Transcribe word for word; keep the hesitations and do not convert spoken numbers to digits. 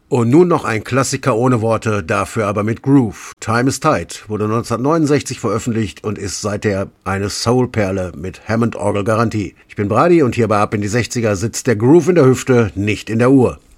Und nun noch ein Klassiker ohne Worte, dafür aber mit Groove. Time is Tight wurde neunzehnhundertneunundsechzig veröffentlicht und ist seither eine Soulperle mit Hammond-Orgel-Garantie. Ich bin Brady und hier bei Ab in die sechziger sitzt der Groove in der Hüfte, nicht in der Uhr.